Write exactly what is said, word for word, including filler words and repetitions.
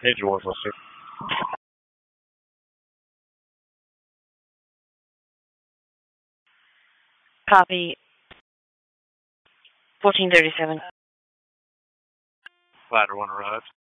Engine one, sir. Copy. fourteen thirty-seven. Ladder one arrived.